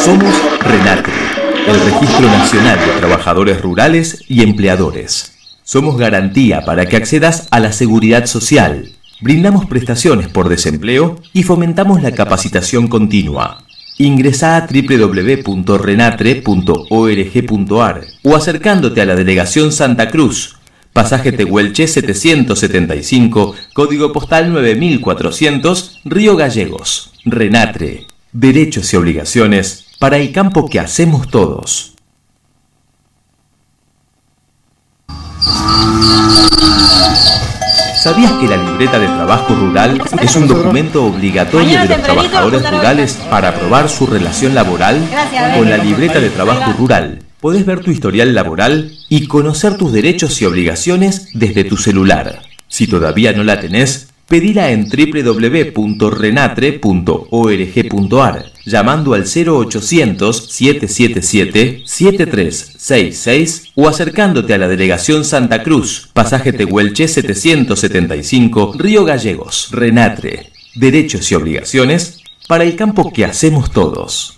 Somos RENATRE, el Registro Nacional de Trabajadores Rurales y Empleadores. Somos garantía para que accedas a la seguridad social. Brindamos prestaciones por desempleo y fomentamos la capacitación continua. Ingresá a www.renatre.org.ar o acercándote a la Delegación Santa Cruz, Pasaje Tehuelche 775, Código Postal 9400, Río Gallegos. RENATRE, derechos y obligaciones para el campo que hacemos todos. ¿Sabías que la libreta de trabajo rural es un documento obligatorio de los trabajadores rurales para aprobar su relación laboral? Con la libreta de trabajo rural podés ver tu historial laboral y conocer tus derechos y obligaciones desde tu celular. Si todavía no la tenés, pedila en www.renatre.org.ar llamando al 0800-777-7366 o acercándote a la Delegación Santa Cruz, Pasaje Tehuelche 775, Río Gallegos. RENATRE, derechos y obligaciones para el campo que hacemos todos.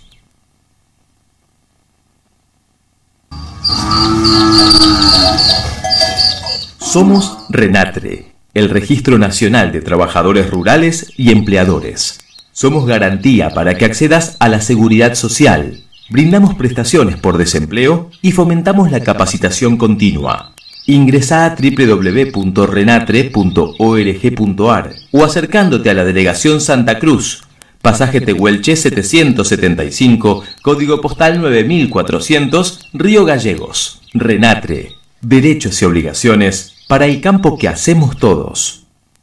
Somos RENATRE, el Registro Nacional de Trabajadores Rurales y Empleadores. Somos garantía para que accedas a la seguridad social. Brindamos prestaciones por desempleo y fomentamos la capacitación continua. Ingresá a www.renatre.org.ar o acercándote a la Delegación Santa Cruz, Pasaje Tehuelche 775, Código Postal 9400, Río Gallegos. RENATRE, derechos y obligaciones para el campo que hacemos todos.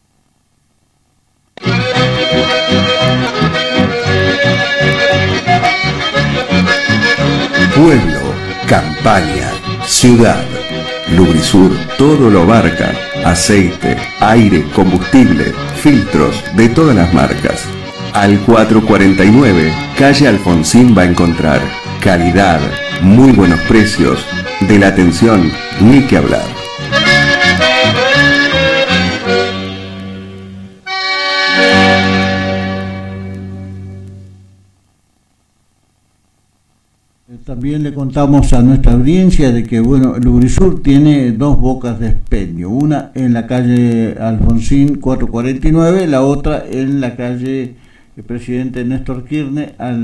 Pueblo, campaña, ciudad. Lubrisur todo lo abarca. Aceite, aire, combustible, filtros de todas las marcas. Al 449, calle Alfonsín va a encontrar calidad, muy buenos precios, de la atención ni que hablar. También le contamos a nuestra audiencia de que, bueno, Lubrisur tiene dos bocas de expendio, una en la calle Alfonsín 449, la otra en la calle Presidente Néstor Kirchner al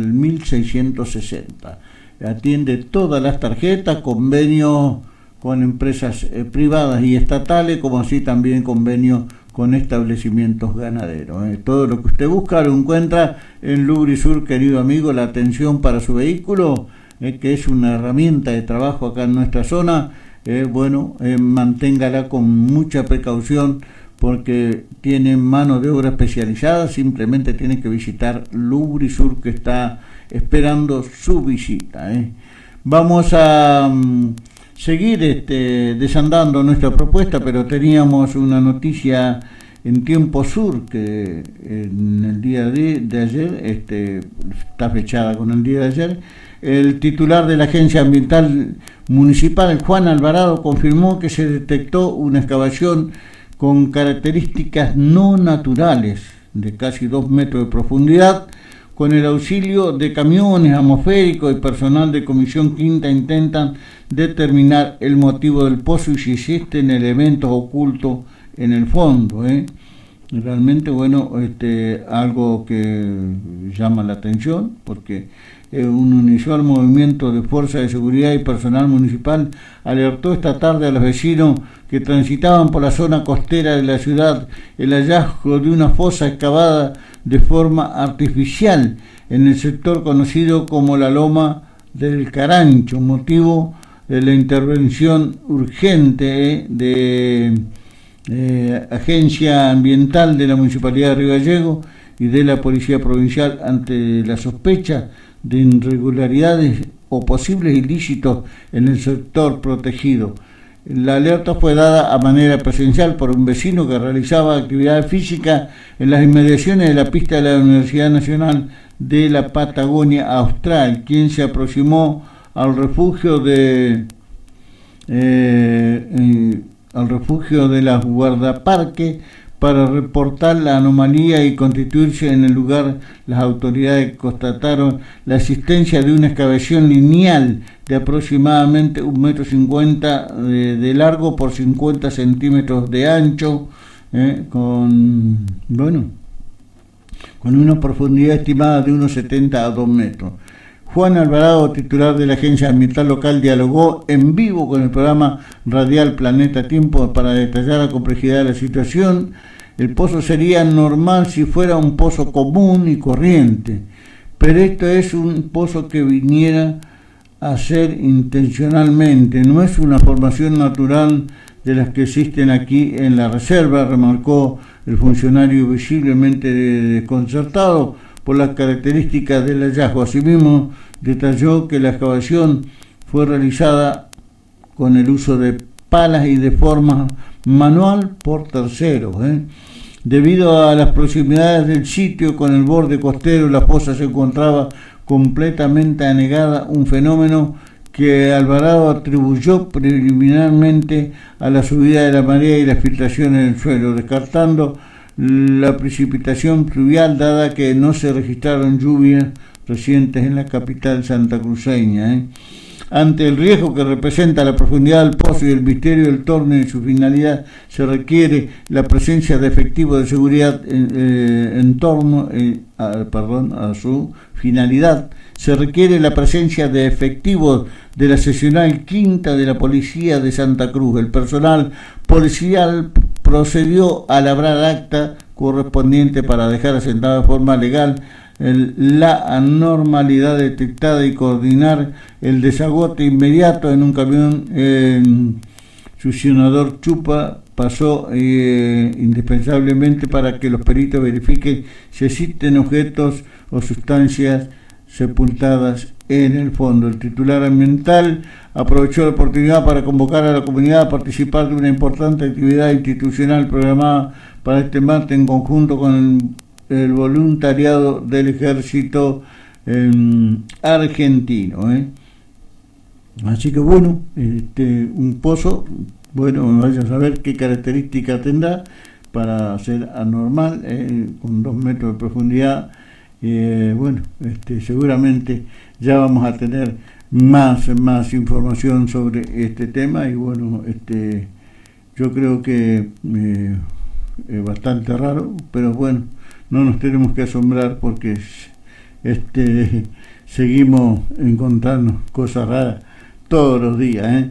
1660. Atiende todas las tarjetas, convenios con empresas privadas y estatales, como así también convenios con establecimientos ganaderos. Todo lo que usted busca lo encuentra en Lubrisur, querido amigo. La atención para su vehículo, que es una herramienta de trabajo acá en nuestra zona, manténgala con mucha precaución porque tiene mano de obra especializada. Simplemente tiene que visitar Lubrisur, que está esperando su visita. Vamos a seguir desandando nuestra propuesta, pero teníamos una noticia en Tiempo Sur que en el día de ayer, está fechada con el día de ayer. El titular de la Agencia Ambiental Municipal, Juan Alvarado, confirmó que se detectó una excavación con características no naturales de casi 2 metros de profundidad. Con el auxilio de camiones atmosféricos y personal de Comisión Quinta intentan determinar el motivo del pozo y si existen elementos ocultos en el fondo. Realmente, algo que llama la atención, porque un inusual movimiento de fuerza de seguridad y personal municipal alertó esta tarde a los vecinos que transitaban por la zona costera de la ciudad el hallazgo de una fosa excavada de forma artificial en el sector conocido como la Loma del Carancho, motivo de la intervención urgente de Agencia Ambiental de la Municipalidad de Río Gallegos y de la Policía Provincial ante la sospecha de irregularidades o posibles ilícitos en el sector protegido. La alerta fue dada a manera presencial por un vecino que realizaba actividad física en las inmediaciones de la pista de la Universidad Nacional de la Patagonia Austral, quien se aproximó al refugio de las guardaparques para reportar la anomalía y constituirse en el lugar. Las autoridades constataron la existencia de una excavación lineal de aproximadamente 1,50 m de largo por 50 centímetros de ancho, con una profundidad estimada de unos 70 a 2 metros. Juan Alvarado, titular de la Agencia Ambiental Local, dialogó en vivo con el programa radial Planeta Tiempo para detallar la complejidad de la situación. El pozo sería normal si fuera un pozo común y corriente, pero esto es un pozo que viniera a ser intencionalmente, no es una formación natural de las que existen aquí en la reserva, remarcó el funcionario visiblemente desconcertado por las características del hallazgo. Asimismo, detalló que la excavación fue realizada con el uso de palas y de forma manual por terceros. Debido a las proximidades del sitio con el borde costero, la fosa se encontraba completamente anegada, un fenómeno que Alvarado atribuyó preliminarmente a la subida de la marea y la filtración en el suelo, descartando la precipitación pluvial, dada que no se registraron lluvias recientes en la capital santacruceña. Ante el riesgo que representa la profundidad del pozo y el misterio del torno y su finalidad, se requiere la presencia de efectivos de seguridad en torno a su finalidad. Se requiere la presencia de efectivos de la seccional quinta de la Policía de Santa Cruz. El personal policial procedió a labrar acta correspondiente para dejar asentado de forma legal la anormalidad detectada y coordinar el desagote inmediato en un camión succionador chupa. Pasó indispensablemente para que los peritos verifiquen si existen objetos o sustancias sepultadas en el fondo. El titular ambiental aprovechó la oportunidad para convocar a la comunidad a participar de una importante actividad institucional programada para este martes en conjunto con el voluntariado del ejército argentino. Así que bueno, un pozo, vaya a saber qué característica tendrá para ser anormal, con 2 metros de profundidad. Seguramente ya vamos a tener más información sobre este tema, y yo creo que es bastante raro, pero bueno, no nos tenemos que asombrar porque seguimos encontrando cosas raras todos los días.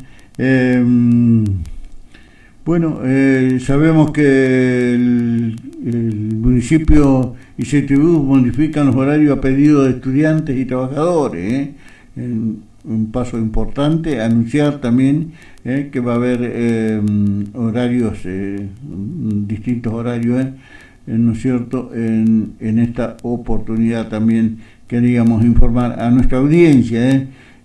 Sabemos que el municipio y CTU modifican los horarios a pedido de estudiantes y trabajadores. Un paso importante. Anunciar también que va a haber horarios, distintos horarios, ¿no es cierto? En esta oportunidad también queríamos informar a nuestra audiencia.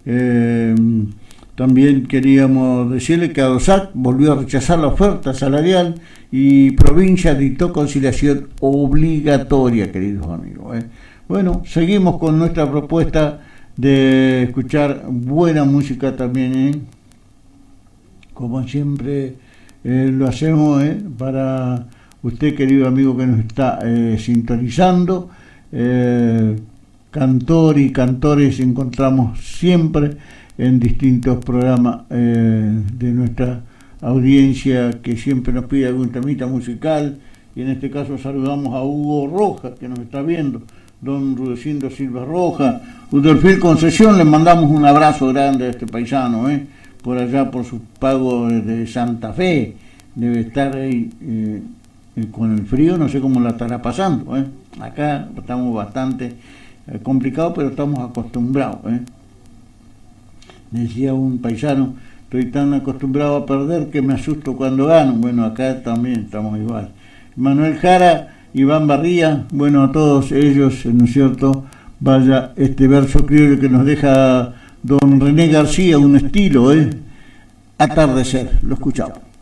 También queríamos decirle que ADOSAC volvió a rechazar la oferta salarial y provincia dictó conciliación obligatoria, queridos amigos. Bueno, seguimos con nuestra propuesta de escuchar buena música también, como siempre lo hacemos, para usted, querido amigo que nos está sintonizando. Cantor y cantores encontramos siempre en distintos programas de nuestra audiencia, que siempre nos pide algún temita musical, y en este caso saludamos a Hugo Rojas, que nos está viendo, don Rudecindo Silva Rojas, Udolfil Concesión, le mandamos un abrazo grande a este paisano, por allá por su pago de Santa Fe, debe estar ahí con el frío, no sé cómo la estará pasando, acá estamos bastante complicados, pero estamos acostumbrados. Decía un paisano, estoy tan acostumbrado a perder que me asusto cuando gano. Bueno, acá también estamos igual. Manuel Jara, Iván Barría, a todos ellos, ¿no es cierto? Vaya este verso criollo que nos deja don René García, un estilo, Atardecer. Lo escuchamos.